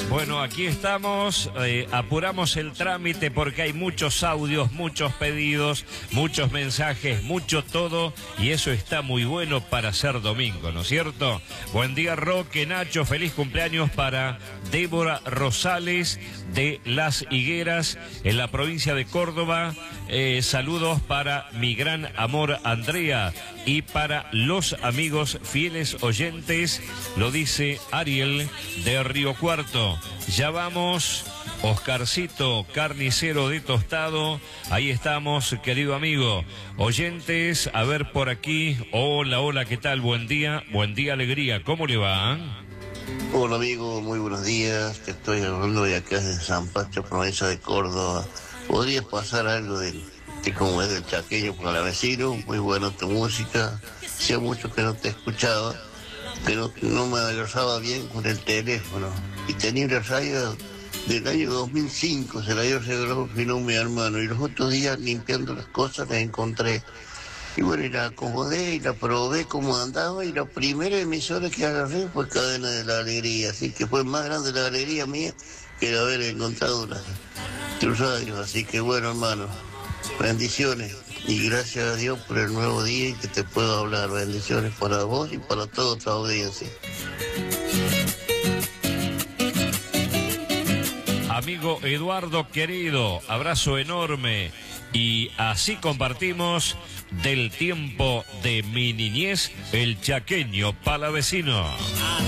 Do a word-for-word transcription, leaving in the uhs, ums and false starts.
Bueno, aquí estamos, eh, apuramos el trámite porque hay muchos audios, muchos pedidos, muchos mensajes, mucho todo, y eso está muy bueno para ser domingo, ¿no es cierto? Buen día, Roque, Nacho, feliz cumpleaños para Débora Rosales de Las Higueras, en la provincia de Córdoba. Eh, saludos para mi gran amor Andrea y para los amigos fieles oyentes, lo dice Ariel de Río Cuarto. Ya vamos, Oscarcito, carnicero de Tostado, ahí estamos, querido amigo. Oyentes, a ver por aquí, hola, hola, ¿qué tal? Buen día, buen día, alegría, ¿cómo le va? Hola amigo, muy buenos días, te estoy hablando de acá de San Pacho, provincia de Córdoba. ¿Podrías pasar algo del, de cómo es del Chaqueño Palavecino? Muy buena tu música, hacía mucho que no te escuchaba, pero no me agarraba bien con el teléfono. Y tenía una radio del año dos mil cinco, se la dio regalado mi hermano, y los otros días limpiando las cosas la encontré. Y bueno, y la acomodé y la probé como andaba, y la primera emisora que agarré fue Cadena de la Alegría, así que fue más grande la alegría mía que el haber encontrado la, tus radios. Así que bueno, hermano, bendiciones y gracias a Dios por el nuevo día y que te puedo hablar. Bendiciones para vos y para toda tu audiencia. Amigo Eduardo querido, abrazo enorme. Y así compartimos del tiempo de mi niñez, el Chaqueño Palavecino.